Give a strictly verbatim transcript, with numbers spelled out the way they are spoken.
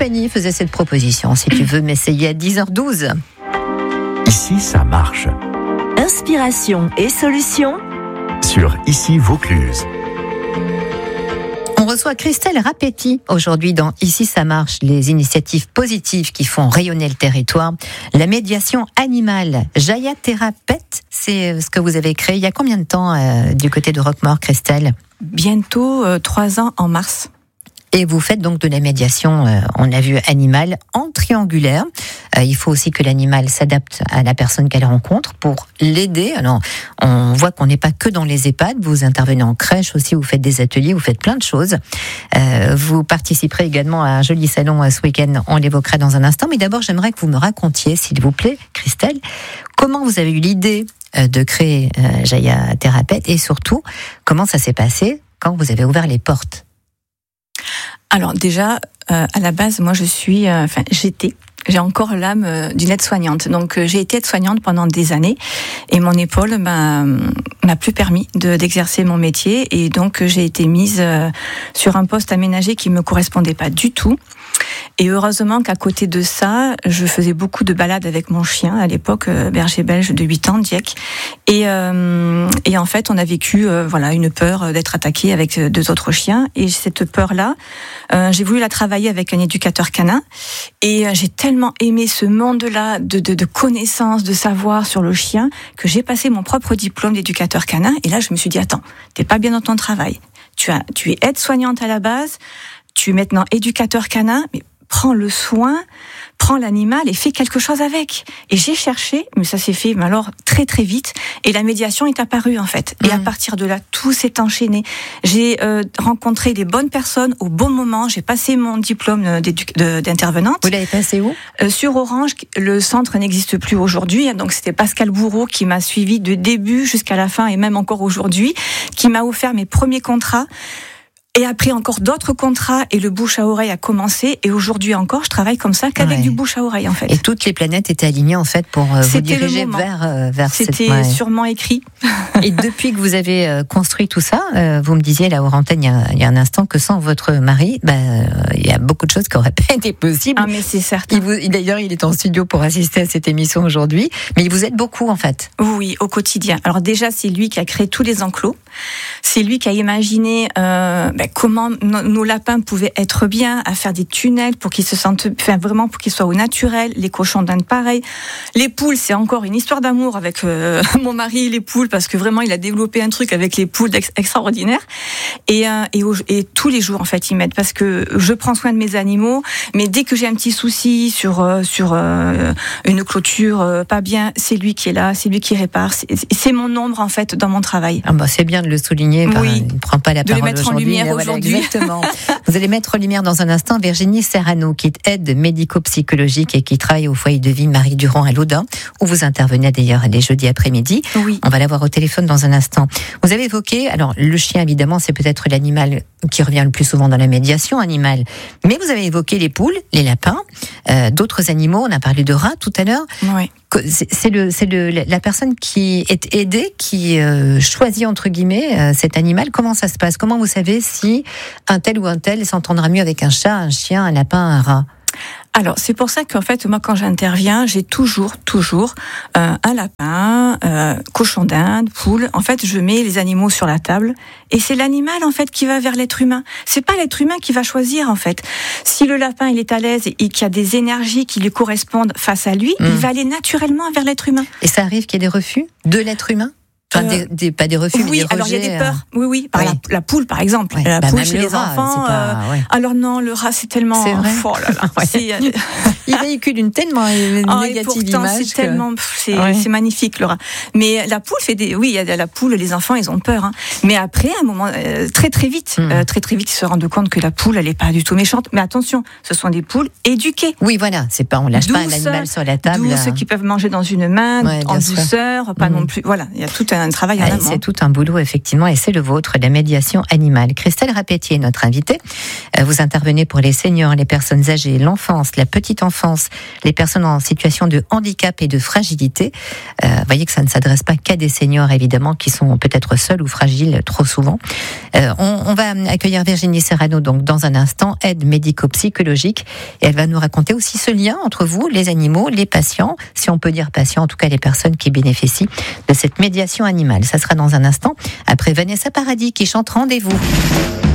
compagnie faisait cette proposition. Si tu veux m'essayer à dix heures douze. Ici, ça marche. Inspiration et solutions Sur Ici Vaucluse. On reçoit Christelle Rapetti aujourd'hui dans Ici ça marche, les initiatives positives qui font rayonner le territoire. La médiation animale, Jaya Thérapeute, c'est ce que vous avez créé il y a combien de temps euh, du côté de Roquemaure, Christelle ? Bientôt euh, trois ans en mars. Et vous faites donc de la médiation, euh, on a vu animale, en triangulaire. Euh, il faut aussi que l'animal s'adapte à la personne qu'elle rencontre pour l'aider. Alors, on voit qu'on n'est pas que dans les EHPAD, vous intervenez en crèche aussi, vous faites des ateliers, vous faites plein de choses. Euh, vous participerez également à un joli salon ce week-end, on l'évoquera dans un instant. Mais d'abord, j'aimerais que vous me racontiez, s'il vous plaît, Christelle, comment vous avez eu l'idée de créer euh, Jaya Thérapeute et surtout, comment ça s'est passé quand vous avez ouvert les portes ? Alors déjà, euh, à la base, moi je suis, euh, enfin j'étais, j'ai encore l'âme euh, d'une aide-soignante. Donc euh, j'ai été aide-soignante pendant des années et mon épaule m'a, m'a plus permis de, d'exercer mon métier et donc j'ai été mise euh, sur un poste aménagé qui me correspondait pas du tout. Et heureusement qu'à côté de ça, je faisais beaucoup de balades avec mon chien, à l'époque, euh, berger belge de huit ans, Dieck. Et, euh, et en fait, on a vécu euh, voilà, une peur d'être attaqué avec deux autres chiens. Et cette peur-là, euh, j'ai voulu la travailler avec un éducateur canin. Et euh, j'ai tellement aimé ce monde-là de, de, de connaissances, de savoir sur le chien, que j'ai passé mon propre diplôme d'éducateur canin. Et là, je me suis dit, attends, t'es pas bien dans ton travail. Tu, as, tu es aide-soignante à la base, tu es maintenant éducateur canin, mais prends le soin, prends l'animal et fais quelque chose avec. Et j'ai cherché, mais ça s'est fait mais alors très très vite, et la médiation est apparue en fait. Et mmh. à partir de là, tout s'est enchaîné. J'ai euh, rencontré les bonnes personnes au bon moment, j'ai passé mon diplôme de, d'intervenante. Vous l'avez passé où ? euh, Sur Orange, le centre n'existe plus aujourd'hui, donc c'était Pascal Bourreau qui m'a suivi du début jusqu'à la fin, et même encore aujourd'hui, qui m'a offert mes premiers contrats. Et après encore d'autres contrats et le bouche à oreille a commencé et aujourd'hui encore je travaille comme ça qu'avec ouais. du bouche à oreille en fait. Et toutes les planètes étaient alignées en fait pour euh, vous diriger vers euh, vers C'était cette. C'était sûrement écrit. Et depuis que vous avez euh, construit tout ça, euh, vous me disiez là hors antenne il y a, il y a un instant que sans votre mari, bah euh, il y a beaucoup de choses qui auraient pas été possibles. Ah mais c'est certain. Il vous, d'ailleurs il est en studio pour assister à cette émission aujourd'hui, mais il vous aide beaucoup en fait. Oui, au quotidien. Alors déjà c'est lui qui a créé tous les enclos, c'est lui qui a imaginé. Euh, Ben, comment nos, nos lapins pouvaient être bien, à faire des tunnels pour qu'ils se sentent, enfin vraiment pour qu'ils soient au naturel. Les cochons d'Inde pareil. Les poules, c'est encore une histoire d'amour avec euh, mon mari et les poules parce que vraiment il a développé un truc avec les poules extraordinaire. Et, euh, et, et tous les jours en fait ils m'aident parce que je prends soin de mes animaux, mais dès que j'ai un petit souci sur euh, sur euh, une clôture euh, pas bien, c'est lui qui est là, c'est lui qui répare. C'est, c'est mon ombre en fait dans mon travail. Ah bah c'est bien de le souligner. Enfin, oui. Il ne prend pas la de parole les mettre aujourd'hui. en lumière Voilà, aujourd'hui. Exactement. Vous allez mettre en lumière dans un instant Virginie Serrano, qui est aide médico-psychologique et qui travaille au foyer de vie Marie Durand à Laudun, où vous intervenez d'ailleurs les jeudis après-midi. Oui. On va l'avoir au téléphone dans un instant. Vous avez évoqué, alors le chien évidemment, c'est peut-être l'animal qui revient le plus souvent dans la médiation animale, mais vous avez évoqué les poules, les lapins, euh, d'autres animaux. On a parlé de rats tout à l'heure. Oui. C'est, c'est, le, c'est le, la personne qui est aidée, qui euh, choisit entre guillemets euh, cet animal. Comment ça se passe ? Comment vous savez si un tel ou un tel s'entendra mieux avec un chat, un chien, un lapin, un rat ? Alors, c'est pour ça qu'en fait, moi, quand j'interviens, j'ai toujours, toujours euh, un lapin, euh, cochon d'Inde, poule. En fait, je mets les animaux sur la table et c'est l'animal, en fait, qui va vers l'être humain. C'est pas l'être humain qui va choisir, en fait. Si le lapin, il est à l'aise et qu'il y a des énergies qui lui correspondent face à lui, mmh. il va aller naturellement vers l'être humain. Et ça arrive qu'il y ait des refus de l'être humain ? Enfin, des, des, pas des refus, oui, mais des rejets. Alors il y a des peurs. Oui, oui. Par oui. La, la poule, par exemple. Oui. La bah, poule chez les rat, enfants. Pas, euh, ouais. Alors non, le rat, c'est tellement. C'est vrai. Oh là là. Ouais. C'est, euh... Il véhicule une tellement oh, négative et pourtant, image. C'est que... tellement, c'est, ouais. c'est magnifique le rat. Mais la poule fait des. Oui, il y a la poule. Les enfants, ils ont peur. Hein. Mais après, à un moment, euh, très très vite, mmh. euh, très très vite, ils se rendent compte que la poule, elle est pas du tout méchante. Mais attention, ce sont des poules éduquées. Oui, voilà. C'est pas, on lâche douce, pas un animal sur la table. Douces, qui peuvent manger dans une main, ouais, en sûr. douceur, pas mmh. non plus. Voilà, il y a tout un travail en amont. C'est tout un boulot effectivement. Et c'est le vôtre, la médiation animale. Christelle Rapetti est notre invitée. Vous intervenez pour les seniors, les personnes âgées, l'enfance, la petite enfance. enfance, les personnes en situation de handicap et de fragilité. Euh, vous voyez que ça ne s'adresse pas qu'à des seniors, évidemment, qui sont peut-être seuls ou fragiles trop souvent. Euh, on, on va accueillir Virginie Serrano donc dans un instant, aide médico-psychologique, et elle va nous raconter aussi ce lien entre vous, les animaux, les patients, si on peut dire patients, en tout cas les personnes qui bénéficient de cette médiation animale. Ça sera dans un instant, après Vanessa Paradis qui chante Rendez-vous.